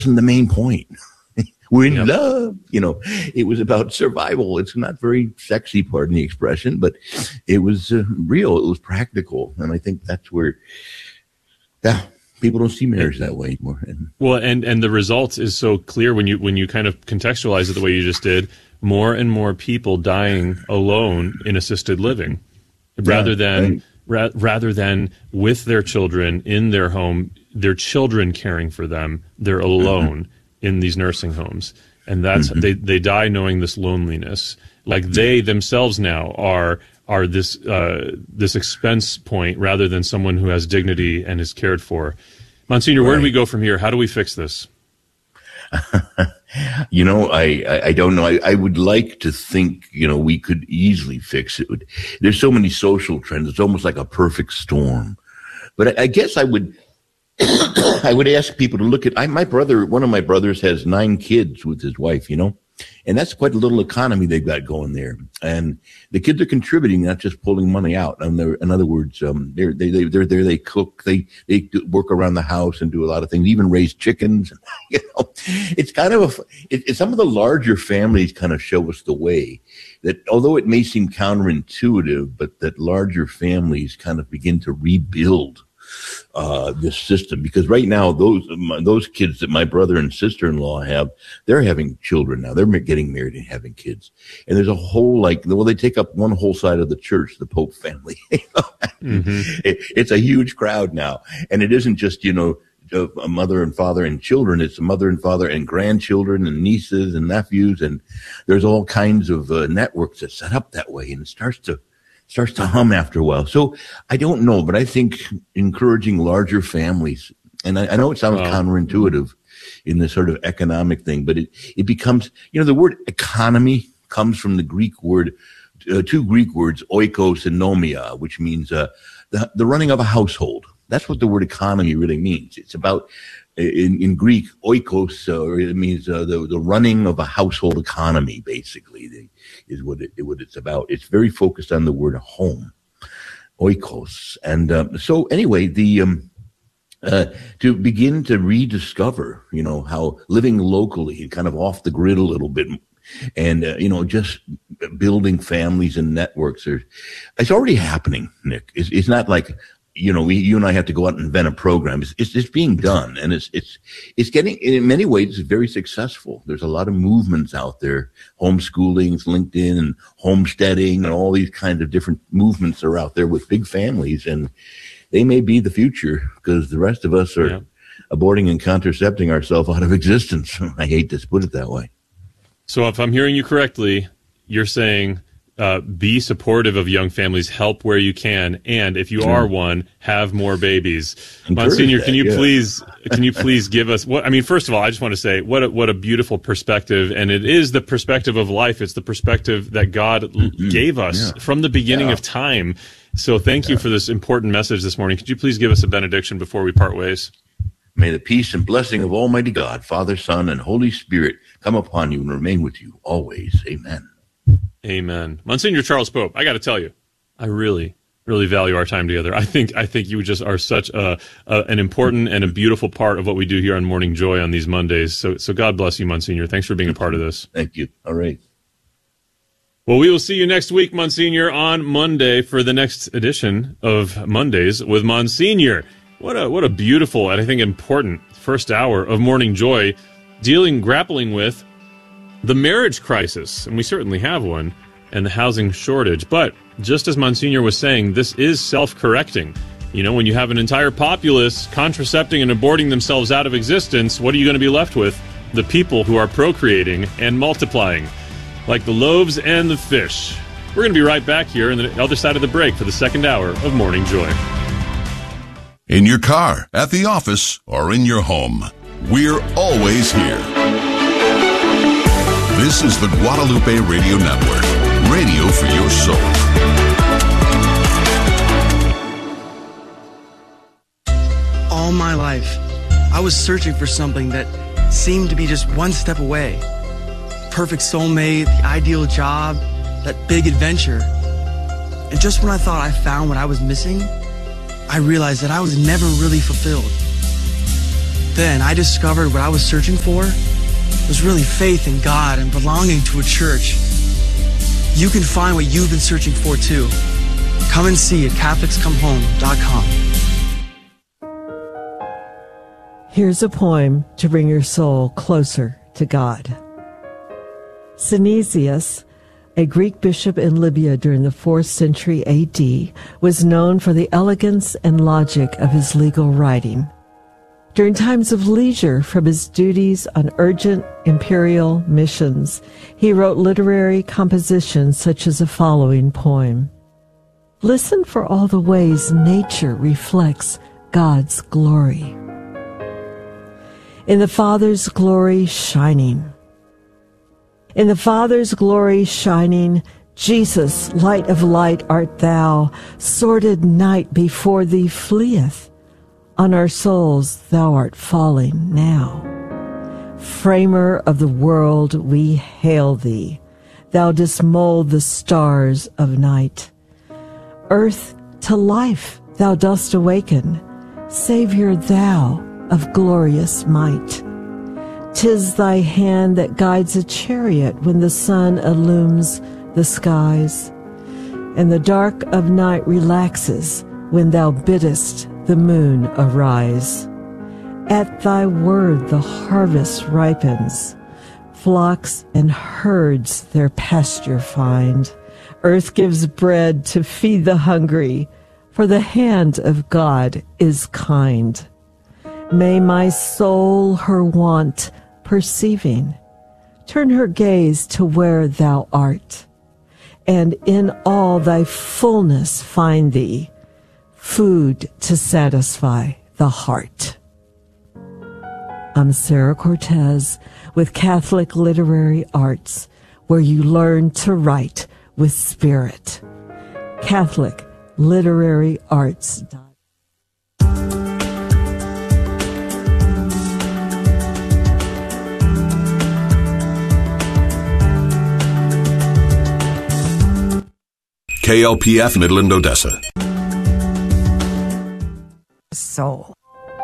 the main point. We're in love. It was about survival. It's not very sexy, pardon the expression, but it was real. It was practical. And I think that's where, people don't see marriage that way anymore. Well, and the results is so clear when you kind of contextualize it the way you just did. More and more people dying alone in assisted living, rather than with their children in their home, their children caring for them. They're alone in these nursing homes, and that's they die knowing this loneliness. Like they themselves now are this expense point rather than someone who has dignity and is cared for. Monsignor, where do we go from here? How do we fix this? I don't know. I would like to think, we could easily fix it. There's so many social trends. It's almost like a perfect storm. But I guess I would ask people to look at, one of my brothers has 9 kids with his wife, and that's quite a little economy they've got going there. And the kids are contributing, not just pulling money out. In other words, they're there, they cook, they work around the house and do a lot of things, even raise chickens. It's kind of some of the larger families kind of show us the way that, although it may seem counterintuitive, but that larger families kind of begin to rebuild this system, because right now those kids that my brother and sister-in-law have, they're having children now. They're getting married and having kids, and there's a whole they take up one whole side of the church, the Pope family. It's a huge crowd now, and it isn't just a mother and father and children. It's a mother and father and grandchildren and nieces and nephews, and there's all kinds of networks that set up that way, and it starts to hum after a while. So I don't know, but I think encouraging larger families, and I know it sounds counterintuitive in this sort of economic thing, but it becomes, the word economy comes from the Greek word, 2 Greek words, oikos and nomia, which means the running of a household. That's what the word economy really means. It's about, in Greek, oikos, it means the running of a household economy, basically, is what it's about. It's very focused on the word home, oikos. And so anyway, to begin to rediscover, how living locally and kind of off the grid a little bit, and just building families and networks, it's already happening, Nick. It's not like, you and I have to go out and invent a program. It's being done, and it's getting, in many ways, it's very successful. There's a lot of movements out there, homeschooling, LinkedIn, and homesteading, and all these kinds of different movements are out there with big families, and they may be the future, because the rest of us are aborting and contracepting ourselves out of existence. I hate to put it that way. So if I'm hearing you correctly, you're saying, be supportive of young families, help where you can, and if you are one, have more babies. Monsignor, can you please give us first of all, I just want to say what a beautiful perspective, and it is the perspective of life. It's the perspective that God gave us from the beginning of time. So thank you for this important message this morning. Could you please give us a benediction before we part ways? May the peace and blessing of Almighty God, Father, Son, and Holy Spirit come upon you and remain with you always. Amen. Amen. Monsignor Charles Pope, I got to tell you, I really, really value our time together. I think you just are such an important and a beautiful part of what we do here on Morning Joy on these Mondays. So God bless you, Monsignor. Thanks for being a part of this. Thank you. All right. Well, we will see you next week, Monsignor, on Monday for the next edition of Mondays with Monsignor. What a beautiful and I think important first hour of Morning Joy, grappling with the marriage crisis, and we certainly have one, and the housing shortage. But just as Monsignor was saying, this is self-correcting. When you have an entire populace contracepting and aborting themselves out of existence, what are you going to be left with? The people who are procreating and multiplying, like the loaves and the fish. We're going to be right back here on the other side of the break for the second hour of Morning Joy. In your car, at the office, or in your home, we're always here. This is the Guadalupe Radio Network, radio for your soul. All my life, I was searching for something that seemed to be just one step away. Perfect soulmate, the ideal job, that big adventure. And just when I thought I found what I was missing, I realized that I was never really fulfilled. Then I discovered what I was searching for was really faith in God and belonging to a church. You can find what you've been searching for too. Come and see at CatholicsComeHome.com. Here's a poem to bring your soul closer to God. Synesius, a Greek bishop in Libya during the 4th century AD, was known for the elegance and logic of his legal writing. During times of leisure from his duties on urgent imperial missions, he wrote literary compositions such as the following poem. Listen for all the ways nature reflects God's glory. In the Father's glory shining. In the Father's glory shining, Jesus, light of light art thou. Sordid night before thee fleeth. On our souls thou art falling now. Framer of the world, we hail thee. Thou dost mold the stars of night. Earth to life thou dost awaken. Savior thou of glorious might. 'Tis thy hand that guides a chariot when the sun illumes the skies, and the dark of night relaxes when thou biddest the moon arise. At thy word the harvest ripens, flocks and herds their pasture find. Earth gives bread to feed the hungry, for the hand of God is kind. May my soul her want perceiving, turn her gaze to where thou art, and in all thy fullness find thee, food to satisfy the heart. I'm Sarah Cortez with Catholic Literary Arts, where you learn to write with spirit. CatholicLiteraryArts. KLPF Midland, Odessa. Soul.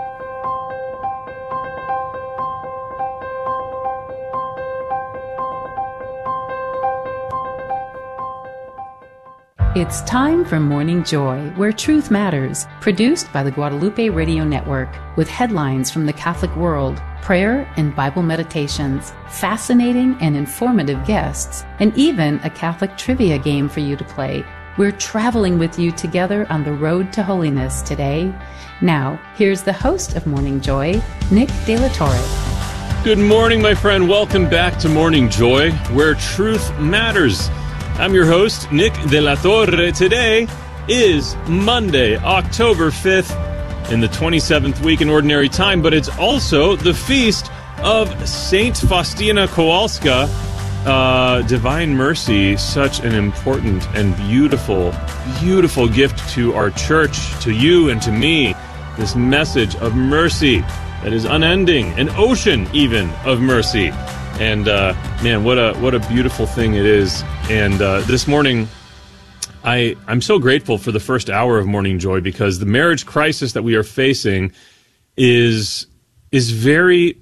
It's time for Morning Joy, where truth matters, produced by the Guadalupe Radio Network, with headlines from the Catholic world, prayer and Bible meditations, fascinating and informative guests, and even a Catholic trivia game for you to play. We're traveling with you together on the road to holiness today. Now, here's the host of Morning Joy, Nick De La Torre. Good morning, my friend. Welcome back to Morning Joy, where truth matters. I'm your host, Nick De La Torre. Today is Monday, October 5th, in the 27th week in Ordinary Time, but it's also the feast of Saint Faustina Kowalska, Divine Mercy, such an important and beautiful, beautiful gift to our church, to you and to me, this message of mercy that is unending, an ocean even of mercy. And man, what a beautiful thing it is. And this morning, I'm so grateful for the first hour of Morning Joy, because the marriage crisis that we are facing is very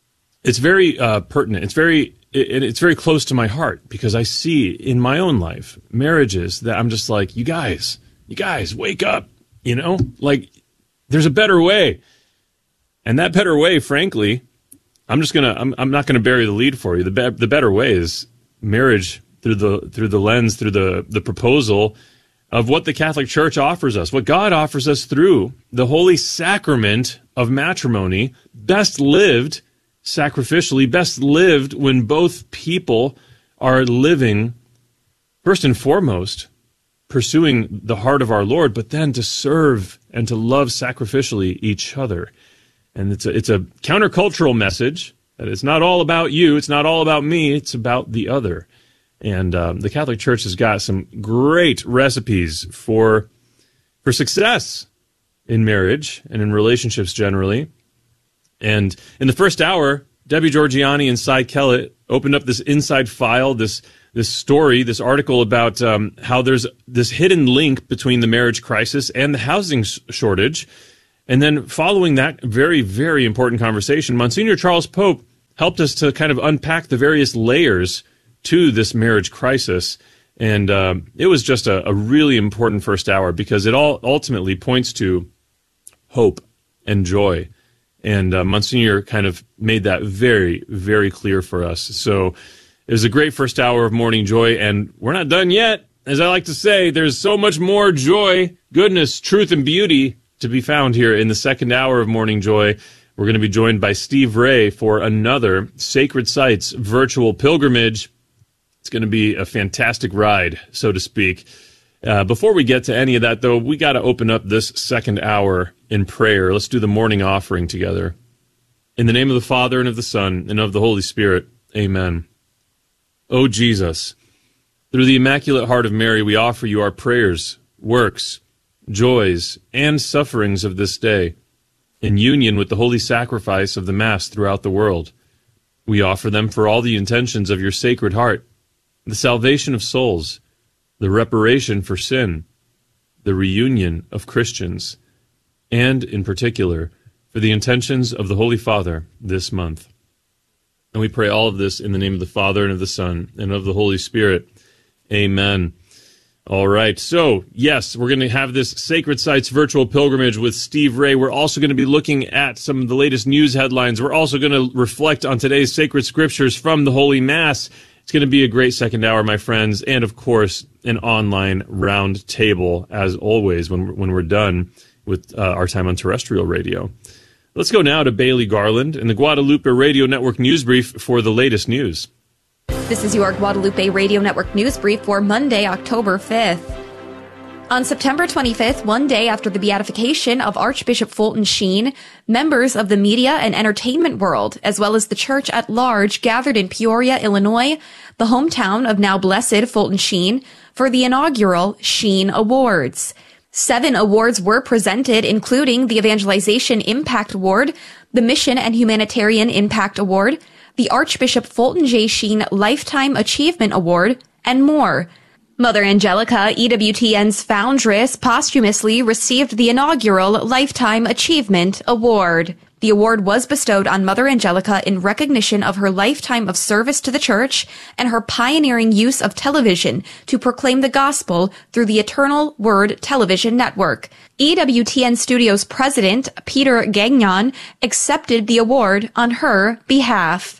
pertinent. It's very close to my heart, because I see in my own life marriages that I'm just like, you guys, wake up, like there's a better way. And that better way, frankly, I'm not gonna bury the lead for you. The better way is marriage through the lens, through the proposal of what the Catholic Church offers us, what God offers us through the holy sacrament of matrimony, best lived sacrificially, best lived when both people are living, first and foremost, pursuing the heart of our Lord, but then to serve and to love sacrificially each other. And it's a countercultural message that it's not all about you, it's not all about me, it's about the other. And the Catholic Church has got some great recipes for success in marriage and in relationships generally. And in the first hour, Debbie Georgiani and Cy Kellett opened up this inside file, this story, this article about how there's this hidden link between the marriage crisis and the housing shortage. And then following that very, very important conversation, Monsignor Charles Pope helped us to kind of unpack the various layers to this marriage crisis. And it was just a really important first hour because it all ultimately points to hope and joy. And Monsignor kind of made that very, very clear for us. So it was a great first hour of Morning Joy, and we're not done yet. As I like to say, there's so much more joy, goodness, truth, and beauty to be found here in the second hour of Morning Joy. We're going to be joined by Steve Ray for another Sacred Sites virtual pilgrimage. It's going to be a fantastic ride, so to speak. Before we get to any of that, though, we got to open up this second hour in prayer. Let's do the morning offering together. In the name of the Father, and of the Son, and of the Holy Spirit, amen. O Jesus, through the Immaculate Heart of Mary, we offer you our prayers, works, joys, and sufferings of this day, in union with the holy sacrifice of the Mass throughout the world. We offer them for all the intentions of your Sacred Heart, the salvation of souls, the reparation for sin, the reunion of Christians, and, in particular, for the intentions of the Holy Father this month. And we pray all of this in the name of the Father, and of the Son, and of the Holy Spirit. Amen. All right, so, yes, we're going to have this Sacred Sites virtual pilgrimage with Steve Ray. We're also going to be looking at some of the latest news headlines. We're also going to reflect on today's sacred scriptures from the Holy Mass. It's going to be a great second hour, my friends, and, of course, an online round table, as always, when we're done with our time on terrestrial radio. Let's go now to Bailey Garland and the Guadalupe Radio Network News Brief for the latest news. This is your Guadalupe Radio Network News Brief for Monday, October 5th. On September 25th, one day after the beatification of Archbishop Fulton Sheen, members of the media and entertainment world, as well as the church at large, gathered in Peoria, Illinois, the hometown of now blessed Fulton Sheen, for the inaugural Sheen Awards. 7 awards were presented, including the Evangelization Impact Award, the Mission and Humanitarian Impact Award, the Archbishop Fulton J. Sheen Lifetime Achievement Award, and more. Mother Angelica, EWTN's foundress, posthumously received the inaugural Lifetime Achievement Award. The award was bestowed on Mother Angelica in recognition of her lifetime of service to the Church and her pioneering use of television to proclaim the gospel through the Eternal Word Television Network. EWTN Studios president, Peter Gagnon, accepted the award on her behalf.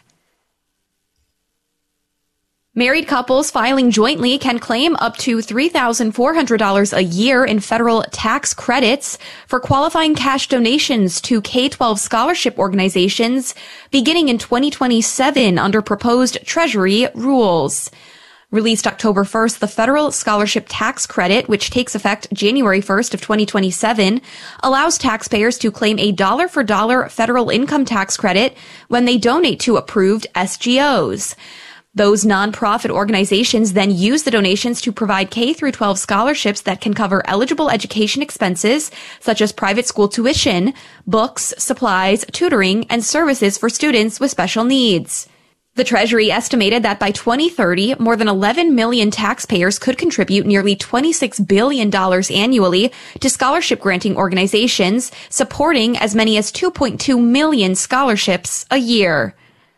Married couples filing jointly can claim up to $3,400 a year in federal tax credits for qualifying cash donations to K-12 scholarship organizations beginning in 2027 under proposed Treasury rules. Released October 1st, the federal scholarship tax credit, which takes effect January 1st of 2027, allows taxpayers to claim a dollar-for-dollar federal income tax credit when they donate to approved SGOs. Those nonprofit organizations then use the donations to provide K-12 scholarships that can cover eligible education expenses, such as private school tuition, books, supplies, tutoring, and services for students with special needs. The Treasury estimated that by 2030, more than 11 million taxpayers could contribute nearly $26 billion annually to scholarship-granting organizations, supporting as many as 2.2 million scholarships a year.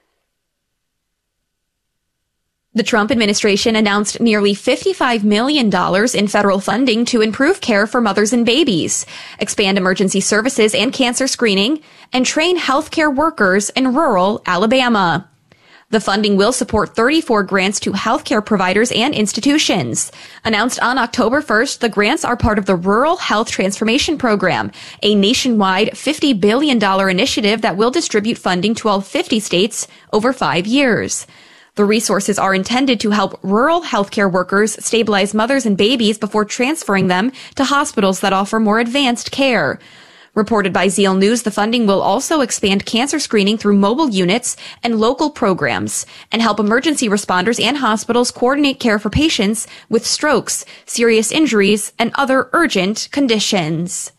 The Trump administration announced nearly $55 million in federal funding to improve care for mothers and babies, expand emergency services and cancer screening, and train healthcare workers in rural Alabama. The funding will support 34 grants to healthcare providers and institutions. Announced on October 1st, the grants are part of the Rural Health Transformation Program, a nationwide $50 billion initiative that will distribute funding to all 50 states over 5 years. The resources are intended to help rural healthcare workers stabilize mothers and babies before transferring them to hospitals that offer more advanced care. Reported by Zeal News, the funding will also expand cancer screening through mobile units and local programs and help emergency responders and hospitals coordinate care for patients with strokes, serious injuries, and other urgent conditions.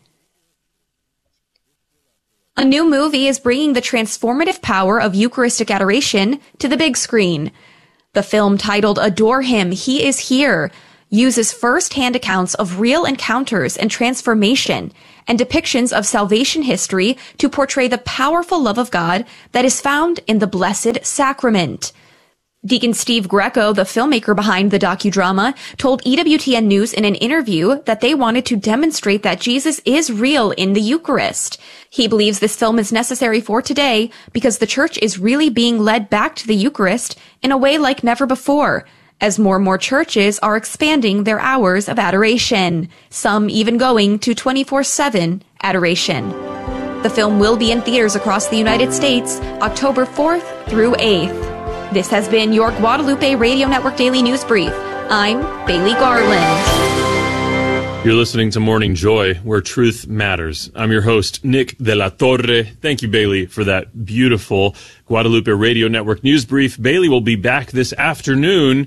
A new movie is bringing the transformative power of Eucharistic adoration to the big screen. The film, titled Adore Him, He is Here, uses first-hand accounts of real encounters and transformation and depictions of salvation history to portray the powerful love of God that is found in the Blessed Sacrament. Deacon Steve Greco, the filmmaker behind the docudrama, told EWTN News in an interview that they wanted to demonstrate that Jesus is real in the Eucharist. He believes this film is necessary for today because the church is really being led back to the Eucharist in a way like never before, as more and more churches are expanding their hours of adoration, some even going to 24/7 adoration. The film will be in theaters across the United States October 4th through 8th. This has been your Guadalupe Radio Network Daily News Brief. I'm Bailey Garland. You're listening to Morning Joy, where truth matters. I'm your host, Nick de la Torre. Thank you, Bailey, for that beautiful Guadalupe Radio Network News Brief. Bailey will be back this afternoon.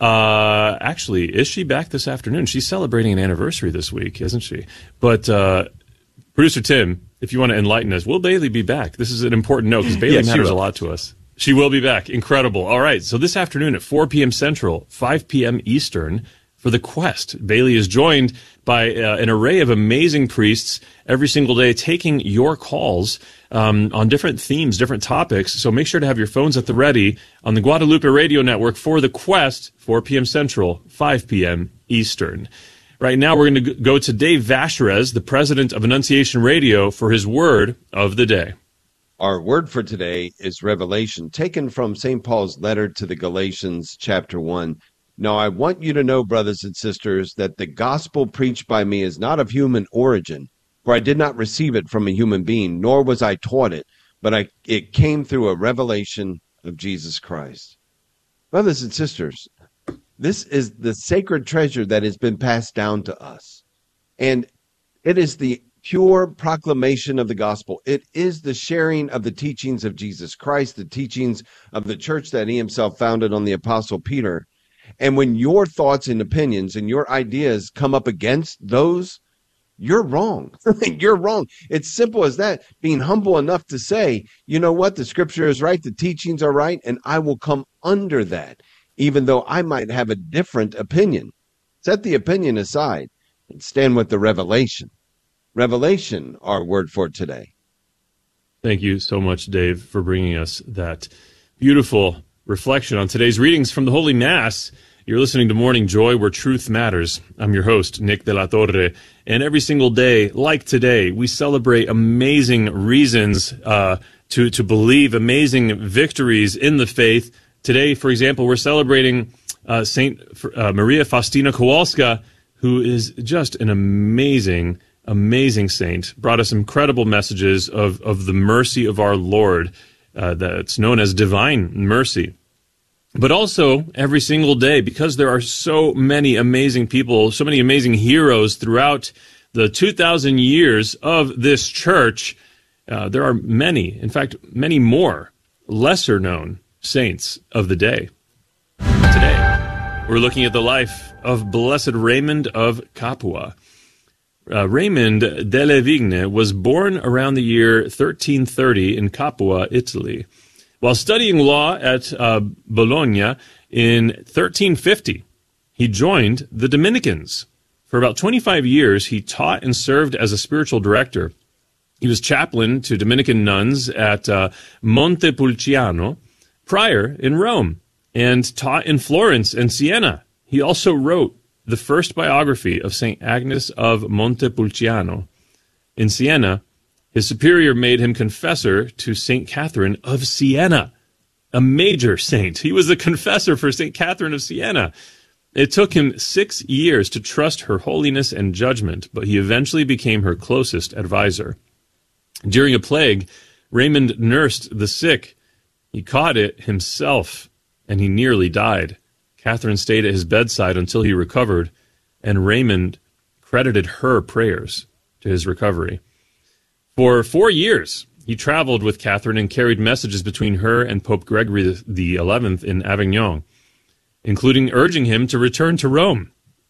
Actually, is she back this afternoon? She's celebrating an anniversary this week, isn't she? But Producer Tim, if you want to enlighten us, will Bailey be back? This is an important note because Bailey matters a lot to us. She will be back. Incredible. All right. So this afternoon at 4 p.m. Central, 5 p.m. Eastern, for The Quest, Bailey is joined by an array of amazing priests every single day taking your calls on different themes, different topics. So make sure to have your phones at the ready on the Guadalupe Radio Network for The Quest, 4 p.m. Central, 5 p.m. Eastern. Right now, we're going to go to Dave Vacherez, the president of Annunciation Radio, for his word of the day. Our word for today is Revelation, taken from St. Paul's letter to the Galatians, chapter 1. Now, I want you to know, brothers and sisters, that the gospel preached by me is not of human origin, for I did not receive it from a human being, nor was I taught it, but it came through a revelation of Jesus Christ. Brothers and sisters, this is the sacred treasure that has been passed down to us, and it is the pure proclamation of the gospel. It is the sharing of the teachings of Jesus Christ, the teachings of the church that he himself founded on the Apostle Peter. And when your thoughts and opinions and your ideas come up against those, you're wrong. You're wrong. It's simple as that. Being humble enough to say, you know what, the scripture is right, the teachings are right, and I will come under that, even though I might have a different opinion. Set the opinion aside and stand with the revelation. Revelation, our word for today. Thank you so much, Dave, for bringing us that beautiful reflection on today's readings from the Holy Mass. You're listening to Morning Joy, where truth matters. I'm your host, Nick de la Torre, and every single day, like today, we celebrate amazing reasons to believe, amazing victories in the faith. Today, for example, we're celebrating Saint Maria Faustina Kowalska, who is just an amazing saint, brought us incredible messages of the mercy of our Lord, that's known as divine mercy. But also, every single day, because there are so many amazing people, so many amazing heroes throughout the 2,000 years of this church, there are many, in fact, many more lesser-known saints of the day. Today, we're looking at the life of Blessed Raymond of Capua. Raymond delle Vigne was born around the year 1330 in Capua, Italy. While studying law at Bologna in 1350, he joined the Dominicans. For about 25 years, he taught and served as a spiritual director. He was chaplain to Dominican nuns at Montepulciano, prior in Rome, and taught in Florence and Siena. He also wrote the first biography of St. Agnes of Montepulciano. In Siena, his superior made him confessor to St. Catherine of Siena, a major saint. He was the confessor for St. Catherine of Siena. It took him 6 years to trust her holiness and judgment, but he eventually became her closest advisor. During a plague, Raymond nursed the sick. He caught it himself, and he nearly died. Catherine stayed at his bedside until he recovered, and Raymond credited her prayers to his recovery. For 4 years, he traveled with Catherine and carried messages between her and Pope Gregory XI in Avignon, including urging him to return to Rome.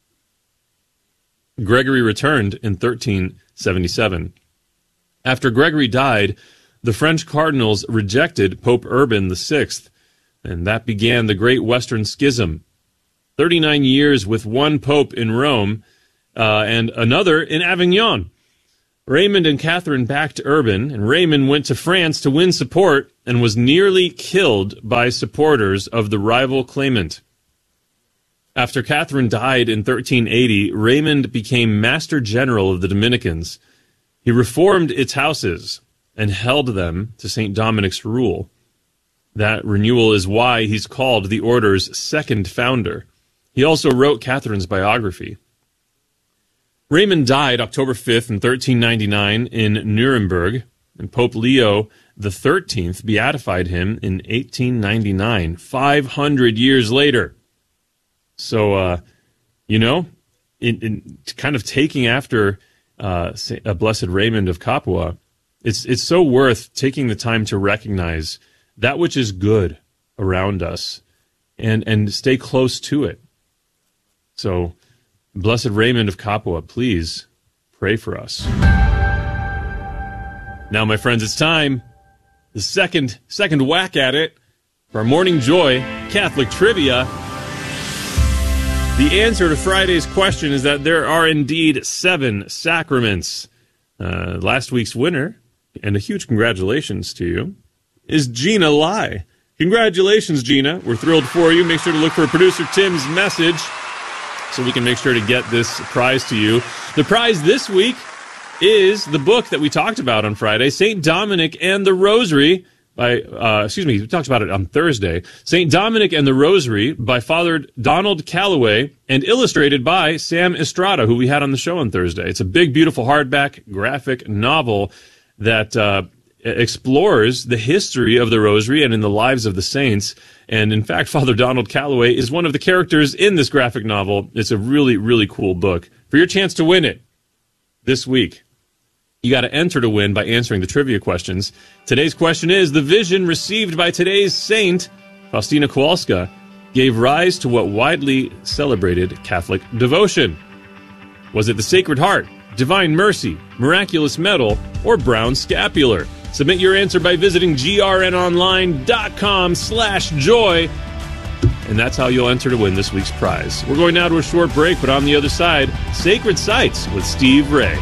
Gregory returned in 1377. After Gregory died, the French cardinals rejected Pope Urban VI, and that began the Great Western Schism. 39 years with one pope in Rome and another in Avignon. Raymond and Catherine backed Urban, and Raymond went to France to win support and was nearly killed by supporters of the rival claimant. After Catherine died in 1380, Raymond became Master General of the Dominicans. He reformed its houses and held them to St. Dominic's rule. That renewal is why he's called the order's second founder. He also wrote Catherine's biography. Raymond died October 5th in 1399 in Nuremberg, and Pope Leo XIII beatified him in 1899, 500 years later. So, in kind of taking after Blessed Raymond of Capua, it's so worth taking the time to recognize that which is good around us and stay close to it. So, Blessed Raymond of Capua, please pray for us. Now, my friends, it's time. The second whack at it for our Morning Joy Catholic Trivia. The answer to Friday's question is that there are indeed 7 sacraments. Last week's winner, and a huge congratulations to you, is Gina Lai. Congratulations, Gina. We're thrilled for you. Make sure to look for producer Tim's message so we can make sure to get this prize to you. The prize this week is the book that we talked about on Friday, St. Dominic and the Rosary, we talked about it on Thursday. St. Dominic and the Rosary by Father Donald Calloway and illustrated by Sam Estrada, who we had on the show on Thursday. It's a big, beautiful hardback graphic novel that explores the history of the Rosary and in the lives of the saints. And in fact, Father Donald Calloway is one of the characters in this graphic novel. It's a really, really cool book. For your chance to win it this week, you got to enter to win by answering the trivia questions. Today's question is, the vision received by today's saint, Faustina Kowalska, gave rise to what widely celebrated Catholic devotion? Was it the Sacred Heart, Divine Mercy, Miraculous Medal, or Brown Scapular? Submit your answer by visiting grnonline.com/joy, and that's how you'll enter to win this week's prize. We're going now to a short break, but on the other side, Sacred Sites with Steve Ray.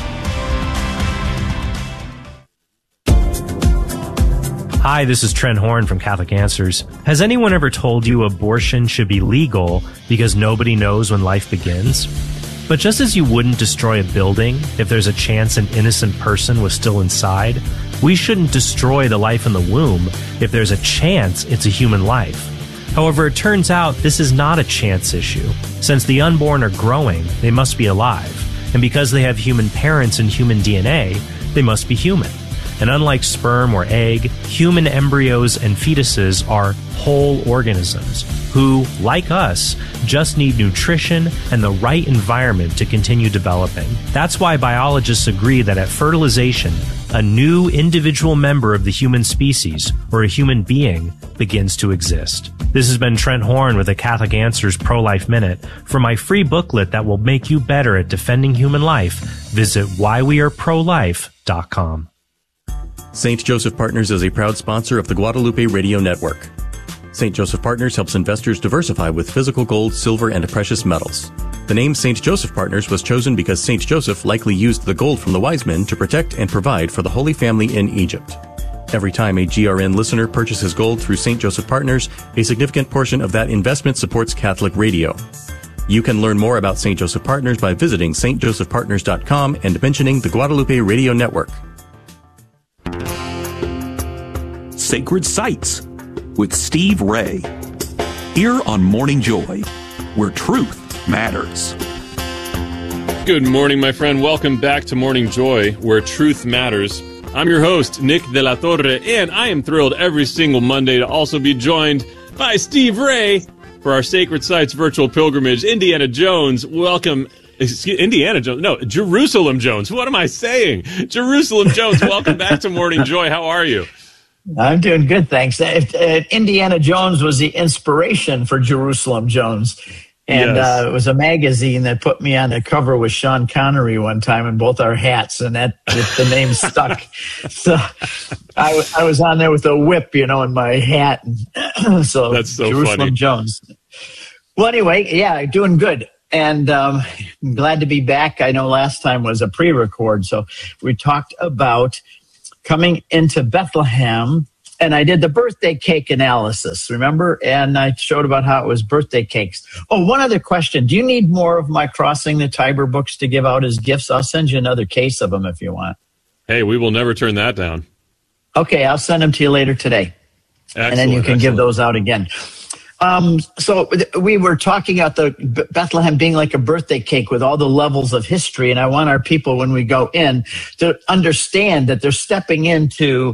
Hi, this is Trent Horn from Catholic Answers. Has anyone ever told you abortion should be legal because nobody knows when life begins? But just as you wouldn't destroy a building if there's a chance an innocent person was still inside, we shouldn't destroy the life in the womb if there's a chance it's a human life. However, it turns out this is not a chance issue. Since the unborn are growing, they must be alive. And because they have human parents and human DNA, they must be human. And unlike sperm or egg, human embryos and fetuses are whole organisms who, like us, just need nutrition and the right environment to continue developing. That's why biologists agree that at fertilization, a new individual member of the human species, or a human being, begins to exist. This has been Trent Horn with the Catholic Answers Pro-Life Minute. For my free booklet that will make you better at defending human life, visit whyweareprolife.com. St. Joseph Partners is a proud sponsor of the Guadalupe Radio Network. St. Joseph Partners helps investors diversify with physical gold, silver, and precious metals. The name St. Joseph Partners was chosen because St. Joseph likely used the gold from the wise men to protect and provide for the Holy Family in Egypt. Every time a GRN listener purchases gold through St. Joseph Partners, a significant portion of that investment supports Catholic radio. You can learn more about St. Joseph Partners by visiting stjosephpartners.com and mentioning the Guadalupe Radio Network. Sacred Sites with Steve Ray. Here on Morning Joy, where truth matters. Good morning, my friend. Welcome back to Morning Joy, where truth matters. I'm your host, Nick De La Torre, and I am thrilled every single Monday to also be joined by Steve Ray for our Sacred Sites virtual pilgrimage. Indiana Jones, welcome. Indiana Jones. No, Jerusalem Jones. What am I saying? Jerusalem Jones, welcome back to Morning Joy. How are you? I'm doing good, thanks. Indiana Jones was the inspiration for Jerusalem Jones. And yes. It was a magazine that put me on the cover with Sean Connery one time in both our hats, and the name stuck. So I was on there with a whip, in my hat. So that's so Jerusalem funny. Jones. Well, anyway, yeah, doing good. And I'm glad to be back. I know last time was a pre-record, so we talked about coming into Bethlehem, and I did the birthday cake analysis, remember? And I showed about how it was birthday cakes. Oh, one other question. Do you need more of my Crossing the Tiber books to give out as gifts? I'll send you another case of them if you want. Hey, we will never turn that down. Okay, I'll send them to you later today. Excellent, and then you can give those out again. So we were talking about the Bethlehem being like a birthday cake with all the levels of history. And I want our people, when we go in, to understand that they're stepping into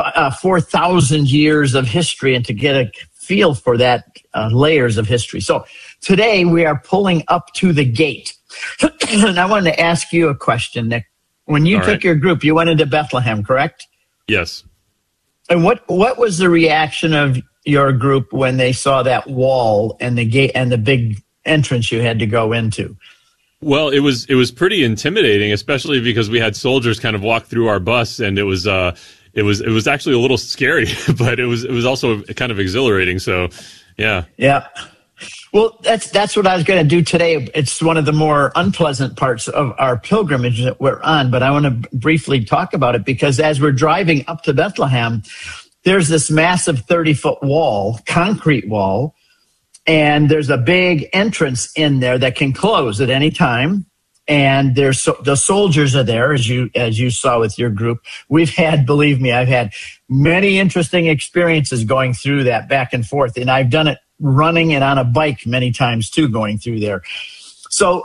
4,000 years of history and to get a feel for that layers of history. So today we are pulling up to the gate. And I wanted to ask you a question, Nick. When you took your group, you went into Bethlehem, correct? Yes. And what was the reaction of your group when they saw that wall and the gate and the big entrance you had to go into? Well, it was pretty intimidating, especially because we had soldiers kind of walk through our bus, and it was actually a little scary, but it was also kind of exhilarating. So, yeah. Yeah. Well, that's what I was going to do today. It's one of the more unpleasant parts of our pilgrimage that we're on, but I want to briefly talk about it because as we're driving up to Bethlehem, there's this massive 30-foot wall, concrete wall, and there's a big entrance in there that can close at any time. And there's the soldiers are there, as you saw with your group. Believe me, I've had many interesting experiences going through that back and forth, and I've done it running and on a bike many times too, going through there. So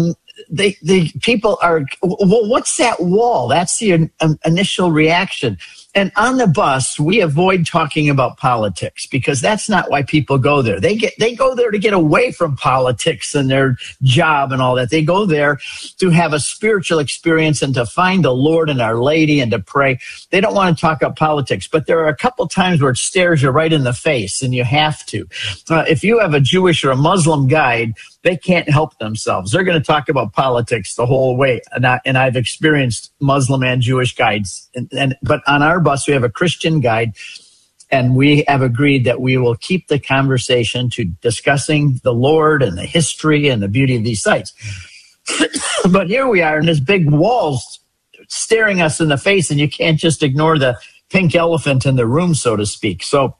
the people are, well, what's that wall? That's the initial reaction. And on the bus, we avoid talking about politics because that's not why people go there. They go there to get away from politics and their job and all that. They go there to have a spiritual experience and to find the Lord and Our Lady and to pray. They don't want to talk about politics, but there are a couple times where it stares you right in the face and you have to. If you have a Jewish or a Muslim guide, they can't help themselves. They're going to talk about politics the whole way. And I've experienced Muslim and Jewish guides. But on our bus, we have a Christian guide, and we have agreed that we will keep the conversation to discussing the Lord and the history and the beauty of these sites. But here we are, and there's big walls staring us in the face, and you can't just ignore the pink elephant in the room, so to speak. So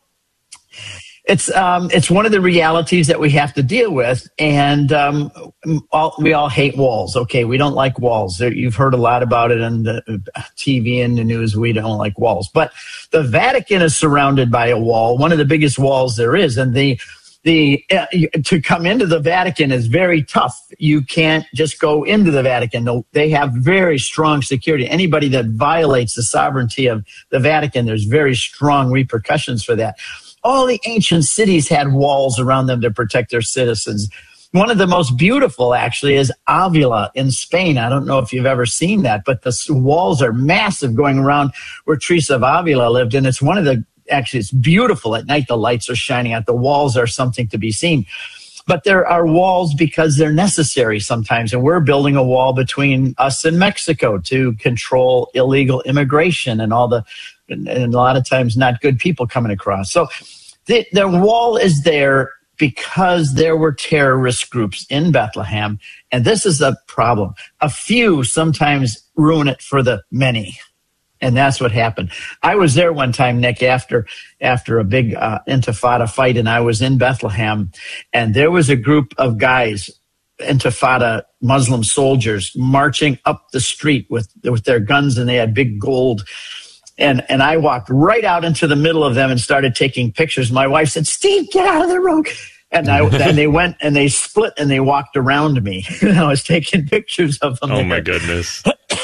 it's one of the realities that we have to deal with, and we all hate walls. Okay, we don't like walls. You've heard a lot about it on the TV and the news. We don't like walls, but the Vatican is surrounded by a wall, one of the biggest walls there is, and to come into the Vatican is very tough. You can't just go into the Vatican. They have very strong security. Anybody that violates the sovereignty of the Vatican, there's very strong repercussions for that. All the ancient cities had walls around them to protect their citizens. One of the most beautiful, actually, is Avila in Spain. I don't know if you've ever seen that, but the walls are massive going around where Teresa of Avila lived. And it's it's beautiful at night. The lights are shining out. The walls are something to be seen. But there are walls because they're necessary sometimes. And we're building a wall between us and Mexico to control illegal immigration and and a lot of times not good people coming across. So the wall is there because there were terrorist groups in Bethlehem, and this is a problem. A few sometimes ruin it for the many, and that's what happened. I was there one time, Nick, after a big Intifada fight, and I was in Bethlehem, and there was a group of guys, Intifada Muslim soldiers, marching up the street with their guns, and they had big gold. And I walked right out into the middle of them and started taking pictures. My wife said, "Steve, get out of the road." And then they went and they split and they walked around me. And I was taking pictures of them. Oh, my goodness.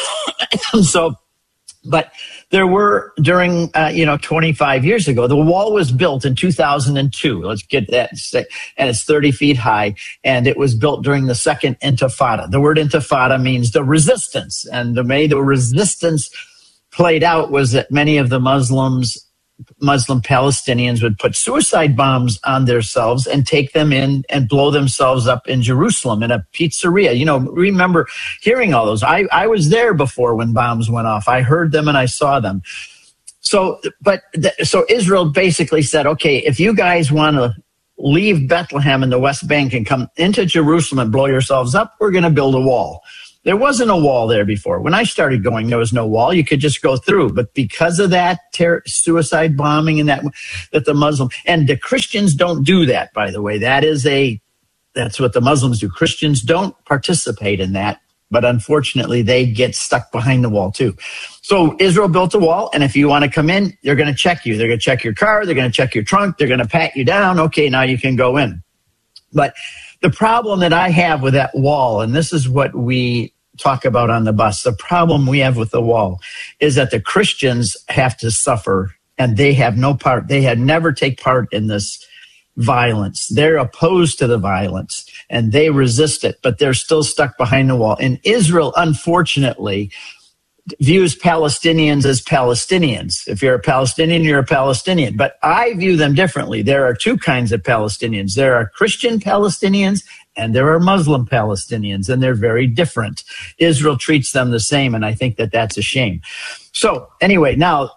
But there were during, 25 years ago, the wall was built in 2002. Let's get that. And it's 30 feet high. And it was built during the second Intifada. The word Intifada means the resistance. And the way the resistance played out was that many of the Muslim Palestinians would put suicide bombs on themselves and take them in and blow themselves up in Jerusalem in a pizzeria. Remember hearing all those. I was there before when bombs went off. I heard them and I saw them. So Israel basically said, okay, if you guys want to leave Bethlehem and the West Bank and come into Jerusalem and blow yourselves up. We're going to build a wall. There wasn't a wall there before. When I started going, there was no wall. You could just go through. But because of that suicide bombing and that the Muslim, and the Christians don't do that, by the way. That's what the Muslims do. Christians don't participate in that. But unfortunately, they get stuck behind the wall too. So Israel built a wall. And if you want to come in, they're going to check you. They're going to check your car. They're going to check your trunk. They're going to pat you down. Okay, now you can go in. But the problem that I have with that wall, and this is what we talk about on the bus, the problem we have with the wall is that the Christians have to suffer, and they have no part. They had never take part in this violence. They're opposed to the violence, and they resist it, but they're still stuck behind the wall. And Israel, unfortunately, views Palestinians as Palestinians. If you're a Palestinian, you're a Palestinian. But I view them differently. There are two kinds of Palestinians. There are Christian Palestinians and there are Muslim Palestinians, and they're very different. Israel treats them the same, and I think that that's a shame. So anyway, now,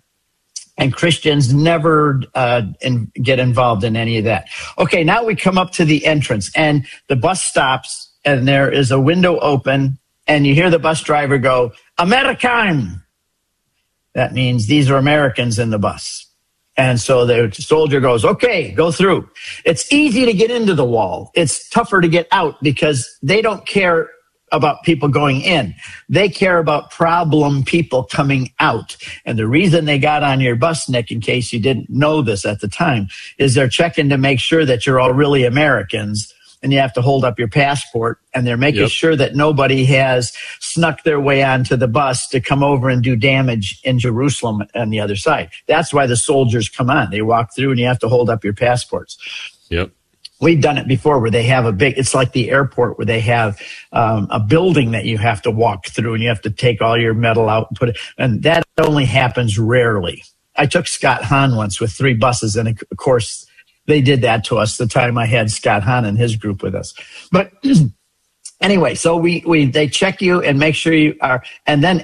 and Christians never get involved in any of that. Okay, now we come up to the entrance, and the bus stops, and there is a window open, and you hear the bus driver go, American. That means these are Americans in the bus. And so the soldier goes, okay, go through. It's easy to get into the wall. It's tougher to get out because they don't care about people going in. They care about problem people coming out. And the reason they got on your bus, Nick, in case you didn't know this at the time, is they're checking to make sure that you're all really Americans. And you have to hold up your passport, and they're making sure that nobody has snuck their way onto the bus to come over and do damage in Jerusalem on the other side. That's why the soldiers come on. They walk through, and you have to hold up your passports. Yep. We've done it before where they have it's like the airport where they have a building that you have to walk through, and you have to take all your metal out and put it, and that only happens rarely. I took Scott Hahn once with 3 buses, and of course, they did that to us the time I had Scott Hahn and his group with us. But anyway, so they check you and make sure you are, and then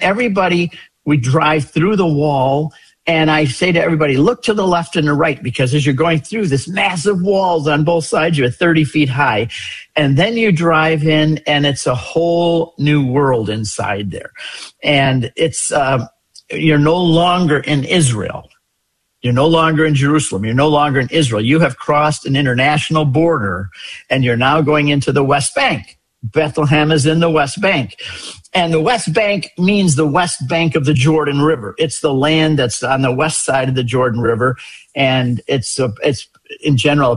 we drive through the wall, and I say to everybody, look to the left and the right, because as you're going through this massive walls on both sides, you're 30 feet high, and then you drive in, and it's a whole new world inside there. And it's, you're no longer in Israel. You're no longer in Jerusalem. You're no longer in Israel. You have crossed an international border, and you're now going into the West Bank. Bethlehem is in the West Bank. And the West Bank means the west bank of the Jordan River. It's the land that's on the west side of the Jordan River, and it's in general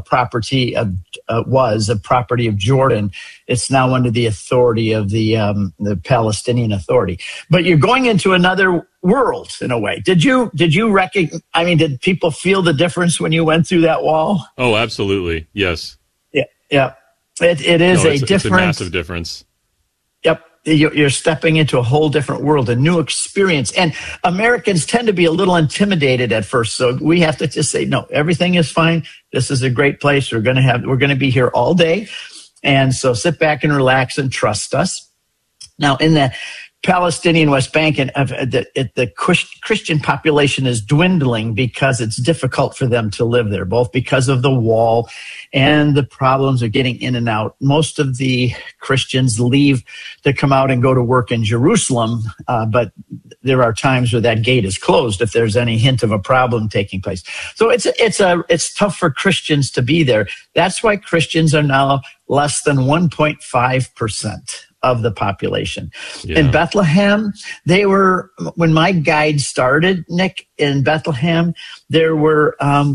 was a property of Jordan. It's now under the authority of the Palestinian Authority. But you're going into another world in a way. Did you recognize? I mean, did people feel the difference when you went through that wall? Oh, absolutely. Yes. Yeah. It is it's a massive difference. Yep. You're stepping into a whole different world, a new experience. And Americans tend to be a little intimidated at first. So we have to just say, no, everything is fine. This is a great place. We're going to be here all day. And so sit back and relax and trust us. Now, in the Palestinian West Bank, and the Christian population is dwindling because it's difficult for them to live there, both because of the wall and the problems of getting in and out. Most of the Christians leave to come out and go to work in Jerusalem, but there are times where that gate is closed if there's any hint of a problem taking place. So it's tough for Christians to be there. That's why Christians are now less than 1.5% of the population. Yeah. In Bethlehem, when my guide started, Nick, in Bethlehem, there was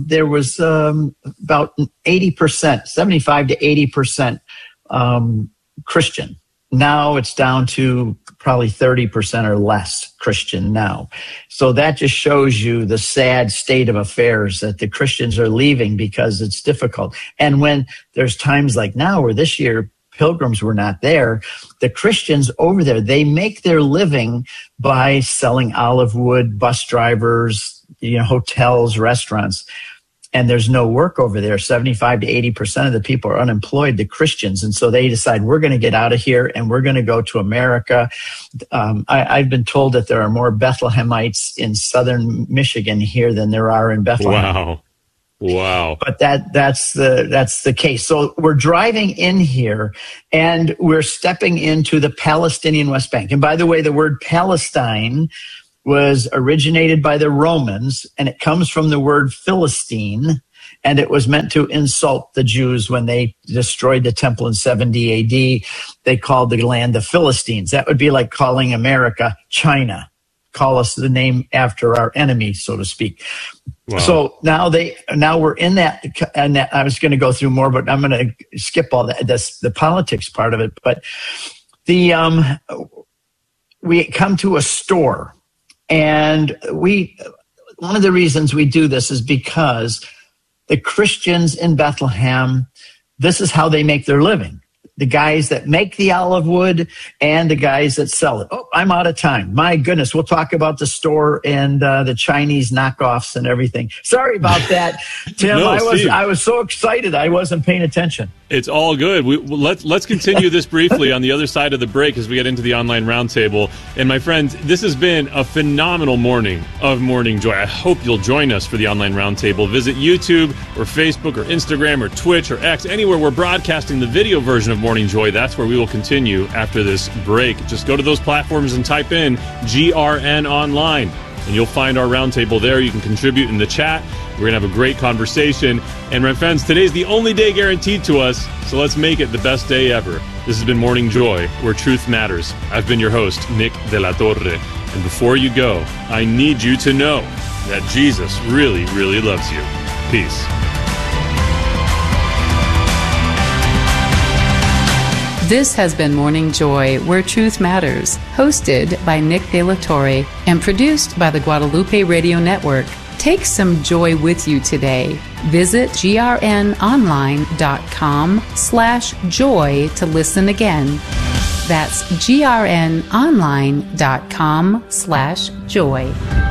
about 80%, 75 to 80% Christian. Now it's down to probably 30% or less Christian now. So that just shows you the sad state of affairs, that the Christians are leaving because it's difficult. And when there's times like now where this year pilgrims were not there, the Christians over there, they make their living by selling olive wood, bus drivers, hotels, restaurants. And there's no work over there. 75 to 80% of the people are unemployed, the Christians. And so they decide, we're going to get out of here and we're going to go to America. I've been told that there are more Bethlehemites in southern Michigan here than there are in Bethlehem. Wow. Wow. But that's the case. So we're driving in here and we're stepping into the Palestinian West Bank. And by the way, the word Palestine was originated by the Romans, and it comes from the word Philistine, and it was meant to insult the Jews when they destroyed the temple in 70 AD. They called the land the Philistines. That would be like calling America China. Call us the name after our enemy, so to speak. Wow. So now we're in that, and I was going to go through more, but I'm going to skip all that. That's the politics part of it. But we come to a store, and one of the reasons we do this is because the Christians in Bethlehem, this is how they make their living. The guys that make the olive wood and the guys that sell it. Oh, I'm out of time. My goodness. We'll talk about the store and the Chinese knockoffs and everything. Sorry about that, Tim. No, I was so excited. I wasn't paying attention. It's all good. Let's continue this briefly on the other side of the break as we get into the online roundtable. And my friends, this has been a phenomenal morning of Morning Joy. I hope you'll join us for the online roundtable. Visit YouTube or Facebook or Instagram or Twitch or X, anywhere we're broadcasting the video version of Morning Joy. That's where we will continue after this break. Just go to those platforms and type in GRN Online, and you'll find our roundtable there. You can contribute in the chat. We're going to have a great conversation. And my friends, today's the only day guaranteed to us, so let's make it the best day ever. This has been Morning Joy, where truth matters. I've been your host, Nick De La Torre. And before you go, I need you to know that Jesus really, really loves you. Peace. This has been Morning Joy, where truth matters, hosted by Nick De La Torre and produced by the Guadalupe Radio Network. Take some joy with you today. Visit grnonline.com/joy to listen again. That's grnonline.com/joy.